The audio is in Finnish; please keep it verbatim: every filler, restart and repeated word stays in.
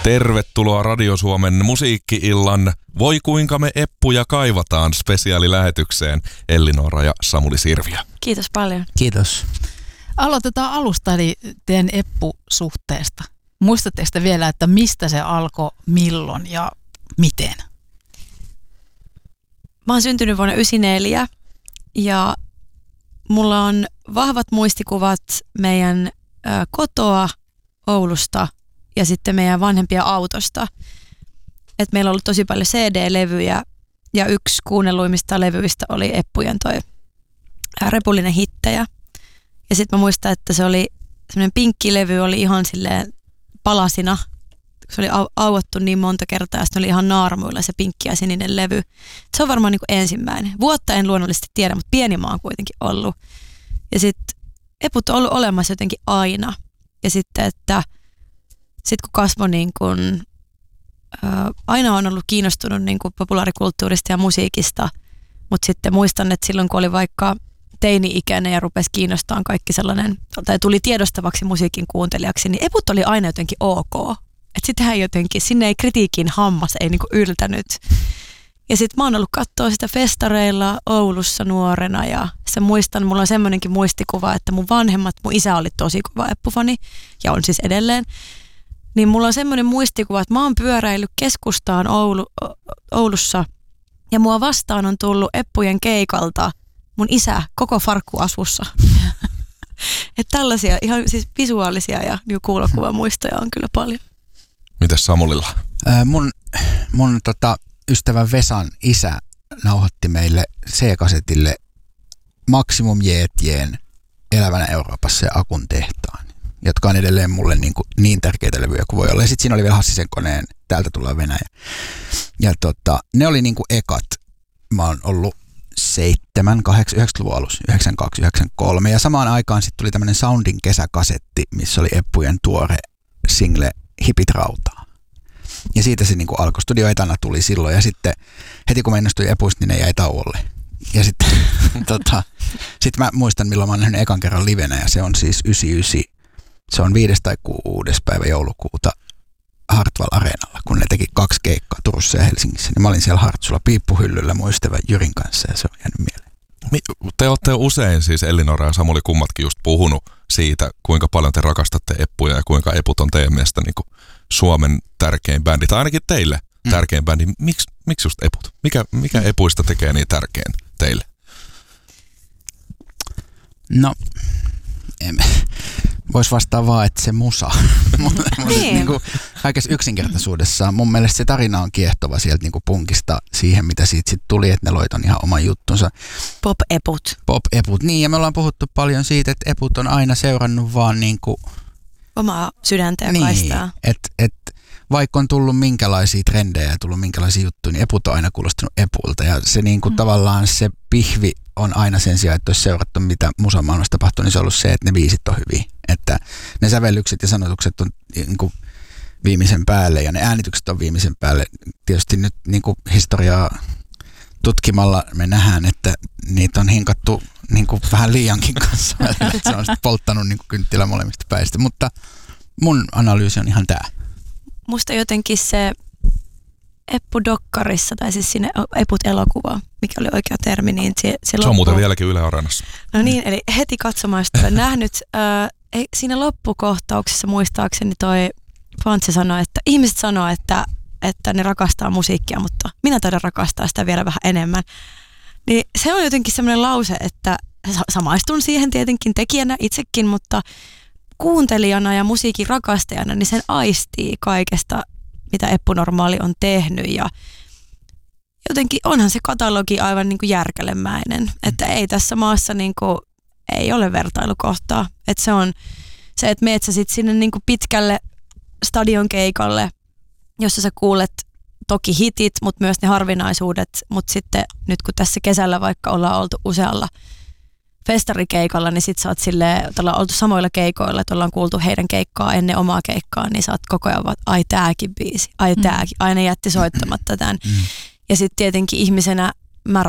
Tervetuloa Radio Suomen musiikki-illan Voi kuinka me eppuja kaivataan -spesiaalilähetykseen Elli-Noora ja Samuli Sirviö. Kiitos paljon. Kiitos. Aloitetaan alusta eli teidän eppusuhteesta. Muistatteko te vielä, että mistä se alkoi, milloin ja miten? Mä oon syntynyt vuonna yhdeksänkymmentäneljä ja mulla on vahvat muistikuvat meidän ö, kotoa Oulusta ja sitten meidän vanhempia autosta. Et meillä on ollut tosi paljon C D-levyjä ja yksi kuunnelluimmista levyistä oli Eppujen toi Repullinen hittejä. Ja sitten mä muistan, että se oli semmoinen pinkki levy, oli ihan silleen palasina. Se oli au- auottu niin monta kertaa ja sitten oli ihan naarmuilla se pinkki ja sininen levy. Se on varmaan niin kuin ensimmäinen. Vuotta en luonnollisesti tiedä, mutta pieni mä oon kuitenkin ollut. Ja sitten Eput on ollut olemassa jotenkin aina. Ja sitten, että sitten kun kasvoi niin kuin, ää, aina on ollut kiinnostunut niin kuin populaarikulttuurista ja musiikista, mutta sitten muistan, että silloin kun oli vaikka teini-ikäinen ja rupesi kiinnostamaan kaikki sellainen, tai tuli tiedostavaksi musiikin kuuntelijaksi, niin Eput oli aina jotenkin ok. Että sitähän jotenkin, sinne ei kritiikin hammas, ei niinku yltänyt. Ja sitten mä oon ollut katsoa sitä festareilla Oulussa nuorena ja se muistan, mulla on semmoinenkin muistikuva, että mun vanhemmat, mun isä oli tosi kova Eppu-fani ja on siis edelleen. Niin mulla on semmoinen muistikuva, että mä oon pyöräillyt keskustaan Oulu, Oulussa ja mua vastaan on tullut Eppujen keikalta mun isä koko farkkuasussa. Että tällaisia ihan siis visuaalisia ja kuulokuvamuistoja on kyllä paljon. Mitäs Samulilla? Ää, mun mun tota, ystävän Vesan isä nauhoitti meille C-kasetille Maximum Jeetien Elävänä Euroopassa ja Akun tehtaan, jotka on edelleen mulle niin, kuin, niin tärkeitä levyjä kuin voi olla. Ja sitten siinä oli vielä Hassisen koneen Täältä tullaan Venäjä. Ja tota, ne oli niin kuin ekat. Mä oon ollut seitsemän, kahdeksan, yhdeksänkymmentäluvun alussa, yhdeksänkymmentäkaksi, yhdeksänkymmentäkolme. Ja samaan aikaan sitten tuli tämmöinen Soundin kesäkasetti, missä oli Eppujen tuore single Hipit rautaa. Ja siitä se niin kuin alkoi. Studio Etana tuli silloin ja sitten heti kun mä innostui Epuista, niin ne jäi tauolle. Ja sitten tota, sit mä muistan milloin mä oon nähnyt ekan kerran livenä ja se on siis yhdeksänkymmentäyhdeksän. Se on viides tai kuudes päivä joulukuuta Hartwall Areenalla, kun ne teki kaksi keikkaa Turussa ja Helsingissä. Niin mä olin siellä Hartsulla piippuhyllyllä mun ystävän Jyrin kanssa ja se on jäänyt mieleen. Te olette usein siis Elli-Noora ja Samuli kummatkin just puhunut siitä, kuinka paljon te rakastatte Eppuja ja kuinka Eput on teidän mielestä niin kuin Suomen tärkein bändi, tai ainakin teille mm. tärkein bändi. Miks, miksi just Eput? Mikä, mikä Epuista tekee niin tärkein teille? No, voisi vastaa vaan, että se musa. niin kuin kaikessa yksinkertaisuudessaan. Mun mielestä se tarina on kiehtova sieltä niin kuin punkista siihen, mitä siitä sitten tuli, että ne loit on ihan oman juttunsa. Pop-eput. Pop-eput, niin. Ja me ollaan puhuttu paljon siitä, että eput on aina seurannut vaan niin kuin omaa sydäntä ja niin, kaistaa. että et, vaikka on tullut minkälaisia trendejä ja tullut minkälaisia juttuja, niin eput on aina kuulostanut epulta. Ja se niin kuin mm. tavallaan se pihvi on aina sen sijaan, että olisi seurattu, mitä musamaailmassa tapahtuu, niin se on ollut se, että ne biisit on hyviä. Että ne sävellykset ja sanotukset on niin kuin viimeisen päälle ja ne äänitykset on viimeisen päälle. Tietysti nyt niin kuin historiaa tutkimalla me nähdään, että niitä on hinkattu niin kuin vähän liiankin kanssa. Se on sitten polttanut niin kuin kynttilä molemmista päistä, mutta mun analyysi on ihan tää. Musta jotenkin se Eppu-dokkarissa, tai siis siinä Eput-elokuva, mikä oli oikea termi, niin se, se, se on loppu... muuten vieläkin Yle Areenassa. No niin, eli heti katsomaan sitä nähnyt. Äh, siinä loppukohtauksessa muistaakseni toi Fantse sanoi, että ihmiset sanoo, että, että ne rakastaa musiikkia, mutta minä taidan rakastaa sitä vielä vähän enemmän. Niin se on jotenkin semmoinen lause, että samaistun siihen tietenkin tekijänä itsekin, mutta kuuntelijana ja musiikin rakastajana, niin sen aistii kaikesta, mitä Eppu Normaali on tehnyt ja jotenkin onhan se katalogi aivan niin kuin järkälemäinen, että ei tässä maassa niin kuin, ei ole vertailukohtaa, että se on se, että meet sä sit sinne niin kuin pitkälle stadionkeikalle, jossa sä kuulet toki hitit, mutta myös ne harvinaisuudet, mutta sitten nyt kun tässä kesällä vaikka ollaan oltu usealla festarikeikalla, niin sit sä oot silleen, että ollaan oltu samoilla keikoilla, että ollaan kuultu heidän keikkaa ennen omaa keikkaa, niin sä oot koko ajan vaan, ai tääkin biisi, ai tääkin, aina jätti soittamatta tämän. Ja sitten tietenkin ihmisenä mä